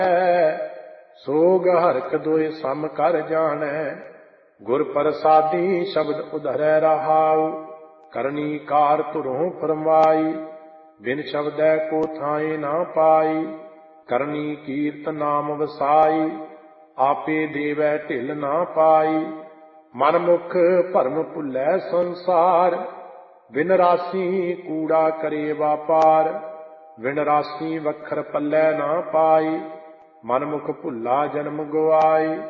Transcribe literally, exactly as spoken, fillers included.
ਸੋਗ ਹਰਕ ਦੋਇ ਸਮ ਕਰ ਜਾਣੈ। ਗੁਰ ਪ੍ਰਸਾਦੀ ਸ਼ਬਦ ਉਧਰੈ ਰਹਾਉ। ਕਰਨੀ ਕਾਰ ਧੁਰੋਂ ਫਰਮਾਈ। ਬਿਨ ਸ਼ਬਦੈ ਕੋ ਥਾਏ ਨਾ ਪਾਈ। ਕਰਨੀ ਕੀਰਤ ਨਾਮ ਵਸਾਈ। ਆਪੇ ਦੇਵੈ ਢਿਲ ਨਾ ਪਾਈ। ਮਨ ਮੁਖ ਭਰਮ ਭੁੱਲੈ ਸੰਸਾਰ। ਬਿਨ ਰਾਸੀ ਕੂੜਾ ਕਰੇ ਵਾਪਾਰ। ਬਿਨ ਰਾਸੀ ਵਖਰ ਪੱਲੇ ਨਾ ਪਾਈ। ਮਨ ਮੁਖ ਭੁੱਲਾ ਜਨਮ ਗਵਾਈ।